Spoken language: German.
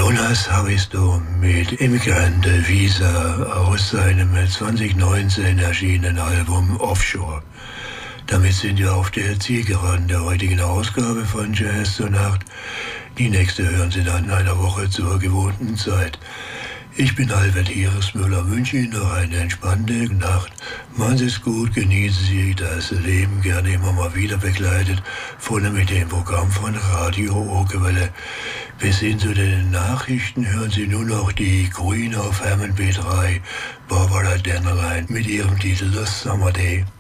Jonas Haristo mit Immigrant Visa aus seinem 2019 erschienenen Album Offshore. Damit sind wir auf der Zielgeraden der heutigen Ausgabe von Jazz zur Nacht. Die nächste hören Sie dann in einer Woche zur gewohnten Zeit. Ich bin Albert Hieresmüller, wünsche Ihnen noch eine entspannte Nacht. Machen Sie es gut, genießen Sie das Leben, gerne immer mal wieder begleitet, vorne mit dem Programm von Radio Okerwelle. Bis hin zu den Nachrichten hören Sie nur noch die Queen of Hammond B3, Barbara Dennerlein, mit ihrem Titel The Summer Day.